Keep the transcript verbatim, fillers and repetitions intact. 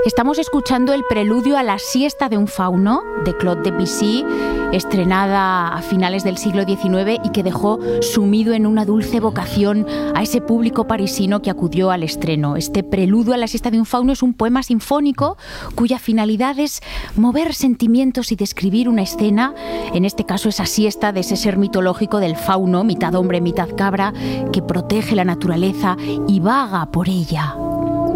Estamos escuchando el preludio a la siesta de un fauno de Claude Debussy, estrenada a finales del siglo diecinueve y que dejó sumido en una dulce vocación a ese público parisino que acudió al estreno. Este preludio a la siesta de un fauno es un poema sinfónico cuya finalidad es mover sentimientos y describir una escena, en este caso esa siesta de ese ser mitológico del fauno, mitad hombre, mitad cabra, que protege la naturaleza y vaga por ella.